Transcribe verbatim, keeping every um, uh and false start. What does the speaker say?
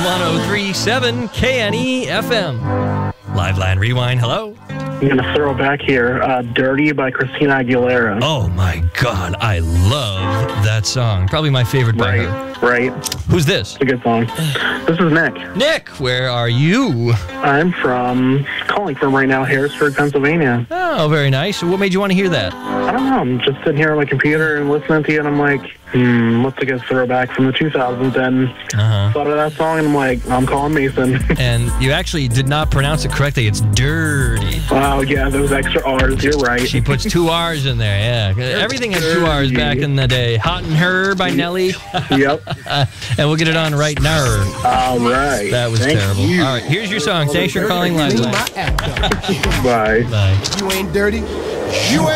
one oh three point seven K N E F M. Live Line Rewind, hello. I'm going to throw back here. Uh, Dirty by Christina Aguilera. Oh, my God. I love that song. Probably my favorite by Right, her. right. Who's this? It's a good song. This is Nick. Nick, where are you? I'm from, calling from right now, Harrisburg, Pennsylvania. Oh, very nice. What made you want to hear that? I don't know. I'm just sitting here on my computer and listening to you, and I'm like, hmm, what's a good throwback from the two thousands? And Uh-huh. thought of that song, and I'm like, I'm calling Mason. And you actually did not pronounce it correctly. It's dirty. Wow, yeah, those extra R's. You're right. She puts two R's in there, yeah. Everything had two R's back in the day. Hot and Her by Nelly. Yep. Uh, and we'll get it on right now. All right. That was Thank terrible. you. All right, here's your song. Thanks for calling Live Line. Bye. Bye. You ain't dirty. You ain't